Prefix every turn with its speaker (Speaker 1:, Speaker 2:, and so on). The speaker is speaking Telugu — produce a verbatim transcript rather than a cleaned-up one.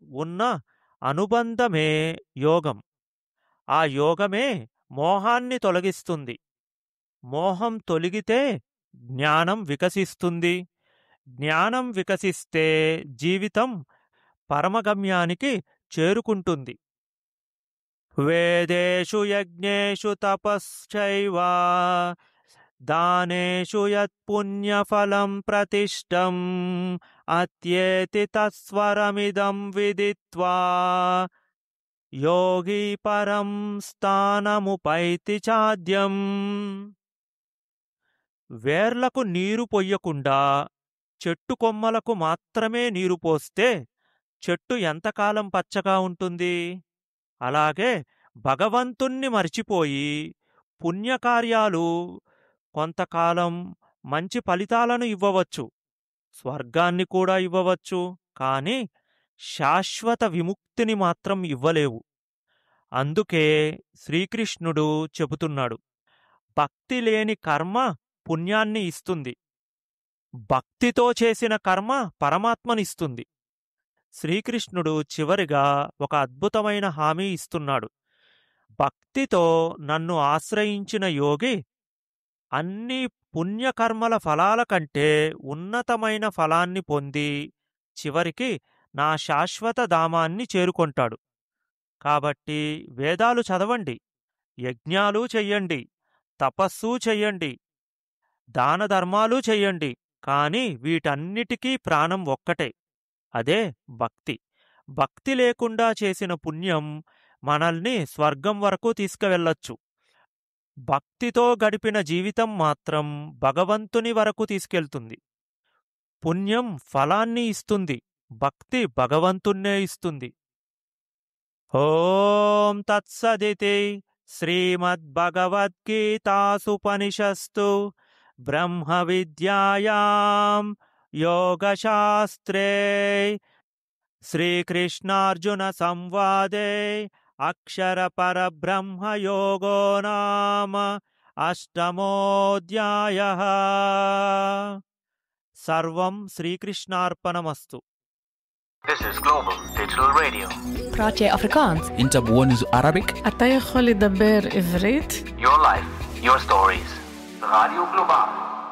Speaker 1: ఉన్న అనుబంధమే యోగం. ఆ యోగమే మోహాన్ని తొలగిస్తుంది. మోహం తొలగితే జ్ఞానం వికసిస్తుంది. జ్ఞానం వికసిస్తే జీవితం పరమగమ్యానికి చేరుకుంటుంది. వేదేషు యజ్ఞేషు తపశ్చైవ దానేషు యత్పుణ్యఫలం ప్రతిష్టం అత్యేతి తత్స్వరమిదం విదిత్వా యోగి పరం స్థానముపైతి చాద్యం. వేర్లకు నీరు పొయ్యకుండా చెట్టు కొమ్మలకు మాత్రమే నీరు పోస్తే చెట్టు ఎంతకాలం పచ్చగా ఉంటుంది? అలాగే భగవంతుణ్ణి మరిచిపోయి పుణ్యకార్యాలు కొంతకాలం మంచి ఫలితాలను ఇవ్వవచ్చు, స్వర్గాన్ని కూడా ఇవ్వవచ్చు, కాని శాశ్వత విముక్తిని మాత్రం ఇవ్వలేవు. అందుకే శ్రీకృష్ణుడు చెబుతున్నాడు, భక్తి లేని కర్మ పుణ్యాన్ని ఇస్తుంది, భక్తితో చేసిన కర్మ పరమాత్మనిస్తుంది. శ్రీకృష్ణుడు చివరిగా ఒక అద్భుతమైన హామీ ఇస్తున్నాడు. భక్తితో నన్ను ఆశ్రయించిన యోగి అన్ని పుణ్యకర్మల ఫలాల కంటే ఉన్నతమైన ఫలాన్ని పొంది చివరికి నా శాశ్వత ధామాన్ని చేరుకొంటాడు. కాబట్టి వేదాలు చదవండి, యజ్ఞాలు చెయ్యండి, తపస్సు చెయ్యండి, దాన ధర్మాలు చెయ్యండి, కాని వీటన్నిటికీ ప్రాణం ఒక్కటే, అదే భక్తి. భక్తి లేకుండా చేసిన పుణ్యం మనల్ని స్వర్గం వరకు తీసుకువెళ్ళొచ్చు. భక్తితో గడిపిన జీవితం మాత్రం భగవంతుని వరకు తీసుకెళ్తుంది. పుణ్యం ఫలాన్ని ఇస్తుంది, భక్తి భగవంతున్నే ఇస్తుంది. ఓం తత్సదితి శ్రీమద్భగవద్గీతాసుపనిషత్తు బ్రహ్మ విద్యాయాం యోగశాస్త్రే శ్రీకృష్ణార్జున సంవాదే అక్షర పరబ్రహ్మ యోగో నామ అష్టమోధ్యాయః. సర్వం శ్రీకృష్ణార్పణమస్తు.
Speaker 2: This is Global Digital Radio.
Speaker 3: praat jij Afrikaans?
Speaker 4: انت بونز Arabic?
Speaker 5: אתה יכול לדבר עברית?
Speaker 2: Your life, your stories. Radio Global.